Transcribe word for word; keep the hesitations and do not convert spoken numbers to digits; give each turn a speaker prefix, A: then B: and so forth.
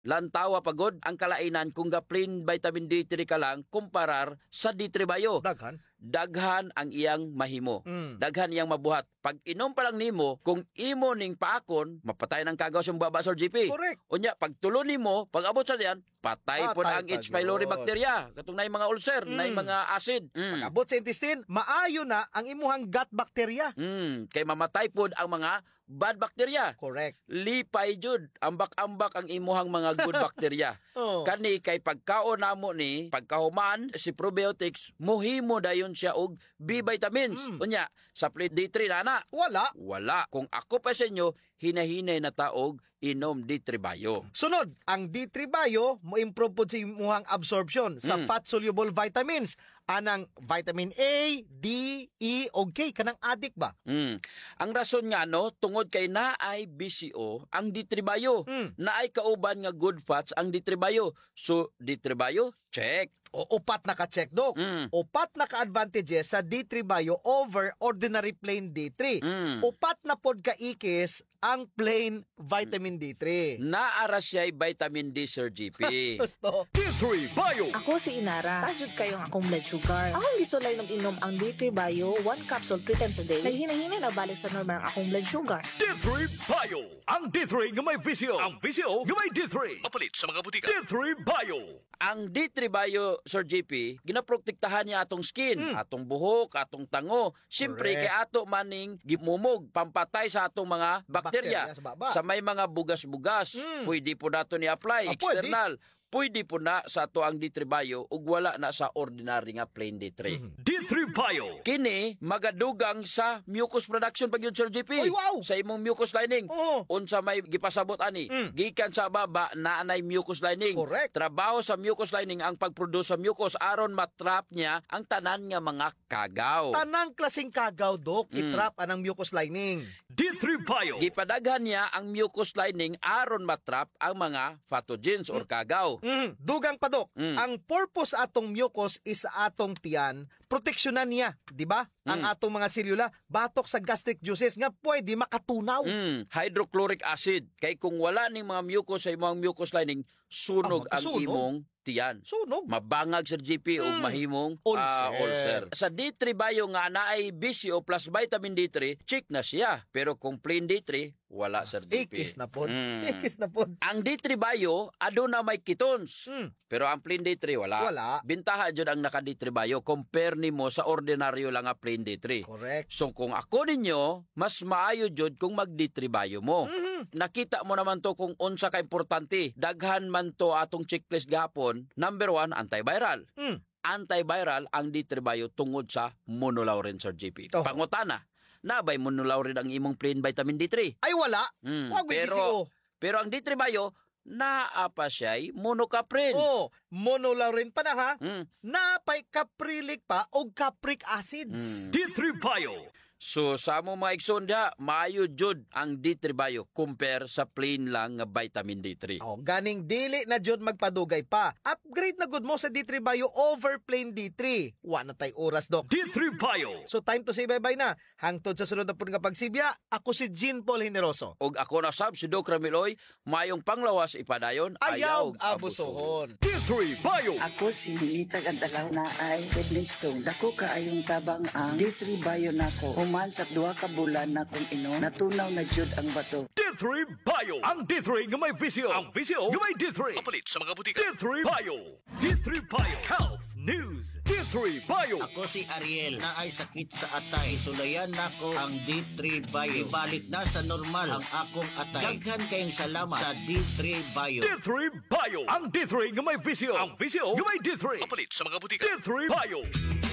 A: Lantawa pagod ang kalainan kung ga-plain vitamin D three ka lang kumparar sa D three Bio.
B: Daghan.
A: Daghan ang iyang mahimo.
B: Mm.
A: Daghan iyang mabuhat. Pag inom pa lang nimo, kung imo ning paakon, mapatay ng kagaw sa baba, Sir G P.
B: Correct.
A: Unya, pag tulo nimo, pag abot sa diyan, patay,
B: Patay
A: po na ang
B: pa
A: H. pylori
B: yun.
A: bacteria. Katong na mga ulcer,
B: Mm.
A: na mga acid. Mm.
B: Abot sa intestine, maayo na ang imuhang gut bacteria.
A: Mm. Kay mamatay po ang mga bad bacteria.
B: Correct.
A: Lipay jud, ambak-ambak ang imuhang mga good bacteria.
B: Oh.
A: Kani kay pagkaon namo ni pagkahuman si probiotics muhimo dayon siya og B vitamins.
B: Mm.
A: Unya, sa plate D three na na.
B: Wala.
A: Wala. Kung ako pa sa inyo, hinahinay na taog inom D three Bio.
B: Sunod, ang D three Bio mo improve po sa imuhang absorption sa
A: Mm.
B: fat-soluble vitamins. Anang vitamin A, D, E, o K. Kanang adik ba?
A: Mm. Ang rason nga no, tungod kay naay B C O ang D three Bio.
B: Mm.
A: Naay kauban nga good fats ang D three Bio. So D three Bio, check.
B: O upat na ka-check, Dok.
A: Mm.
B: Upat na ka-advantages sa D three Bio over ordinary plain D three.
A: Mm.
B: Upat na pod ka-ikis ang plain vitamin D three.
A: Naara siya'y vitamin D, Sir G P.
B: Gusto.
C: D three Bio.
D: Ako si Inara. Tajud kayo ang akong blood sugar. Akong gisulay ng inom ang D three Bio, one capsule three times a day. Naghinahina na balik sa normal ang akong blood sugar.
C: D three Bio. Ang D three nga may visio. Ang visio nga may D three. Mapalit sa mga butika. D three Bio.
A: Ang D three Bio, Sir G P, ginaprotektahan niya atong skin,
B: Mm.
A: atong buhok, atong tango. Siyempre,
B: Correct.
A: kay ato maning gimumog, pampatay sa atong mga bakterya.
B: Bakterya sa baba.
A: Sa may mga bugas-bugas,
B: Mm.
A: pwede po nato ni-apply,
B: Ah, pwede.
A: external. Pwede po na sa ato ang D three Bio ug wala na sa ordinary nga plain D three.
B: Mm-hmm.
C: D three Bio.
A: Kini magadugang sa mucus production pag yun, Sir G P.
B: Ay, wow!
A: Sa imong mucus lining.
B: Oo.
A: Unsa may gipasabot ani?
B: Mm.
A: Gikan sa baba naanay mucus lining.
B: Correct.
A: Trabaho sa mucus lining ang pagproduce sa mucus aron matrap niya ang tanan nga mga kagaw.
B: Tanang klaseng kagaw, Dok,
A: Mm.
B: itrap anang mucus lining.
C: D three Bio.
A: Gipadaghan niya ang mucus lining aron matrap ang mga pathogens or kagaw.
B: Mm. Dugang pa, Dok.
A: Mm.
B: Ang purpose atong mucus is sa atong tiyan, proteksyonan niya, di ba? Ang
A: Mm.
B: atong mga selula, batok sa gastric juices nga pwede makatunaw.
A: Mm, hydrochloric acid. Kay kung wala ning mga mucus sa imong mucus lining, sunog
B: Ah,
A: ang
B: magkasunog?
A: imong tiyan.
B: Sunog.
A: Mabangag Sir G P o
B: Mm.
A: mahimong
B: Ulcer.
A: ah, ulcer. Sa D three Bio nga naay B C O plus vitamin D three, check na siya. Pero kung plain D three, wala Sir G P.
B: Ikis na pod.
A: Mm.
B: Ikis na pod.
A: Ang D three Bio, aduna may ketones.
B: Mm.
A: Pero ang plain D three, wala.
B: Wala.
A: Bintaha jud ang naka D three Bio, compare nimo sa ordinaryo lang nga plain D three.
B: Correct.
A: So kung ako ninyo, mas maayo jud kung mag D three Bio mo.
B: Mhm.
A: Nakita mo naman to kung unsa ka importante. Daghan man to atong checklist gahapon. Number one, antiviral.
B: Mm.
A: Antiviral ang D three Bio tungod sa monolaurin, Sir G P.
B: Oh.
A: Pangutana, nabay monolaurin ang imong plain vitamin D three?
B: Ay wala.
A: Mm,
B: Wag may
A: pero,
B: B C O.
A: pero ang D three Bio, naa pa siya'y monocaprin.
B: Oh, monolaurin pa na ha.
A: Mm.
B: Napay caprilic pa o capric acids.
A: Mm.
C: D three Bio.
A: So sa mo mga igsoon diha, maayo jud ang D three Bio compare sa plain lang nga vitamin D three.
B: Oh, ganing dili na jud magpadugay pa. Upgrade na good mo sa D three Bio over plain D three. Wa na tay oras, Dok.
C: D three Bio.
B: So time to say bye-bye na. Hangtod sa sunod na pud nga pagsibya, ako si Jean Paul Generoso.
A: Og ako na sab si Doc Ramiloy, mayong panglawas ipadayon,
B: Ayaw
A: ayaw
B: abusohon.
C: D three Bio.
E: Ako si Ninita Gandalaw na ay kidney stone. Dako kaayong tabang ang D three Bio nako. Human sa duha ka bulan na kung ino, natunaw na jud ang bato.
C: D three Bio. Ang D three nga may visio. Ang visio nga may D three. Mapalit sa mga butika. D three Bio. D three Bio. Health News. D three Bio.
F: Ako si Ariel na ay sakit sa atay. Sulayan nako ang D three Bio. Ibalik na sa normal ang akong atay. Daghan kayong salamat sa D three Bio.
C: D three Bio. Ang D three nga may visio. Ang visio nga may D three. Mapalit sa mga butika. D three Bio.